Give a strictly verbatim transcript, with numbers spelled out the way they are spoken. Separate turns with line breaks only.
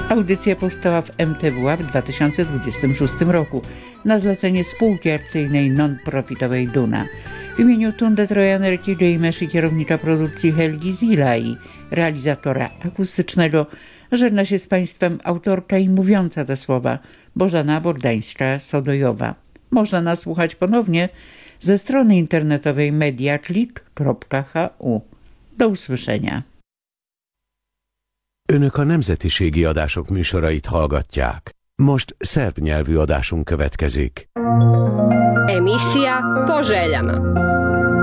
Audycja powstała w M T W A w dwa tysiące dwudziestym szóstym roku na zlecenie spółki akcyjnej non-profitowej Duna. W imieniu Tunde Trojaner, T J Mesh i kierownicza produkcji Helgi Zila i realizatora akustycznego żegna się z Państwem autorka i mówiąca te słowa Bożena Bordańska-Sodojowa. Można nas słuchać ponownie ze strony internetowej mediaclick kropka h u. Do usłyszenia.
Önök a nemzetiségi adások műsorait hallgatják. Most szerb nyelvű adásunk következik.
Emisija Po željama.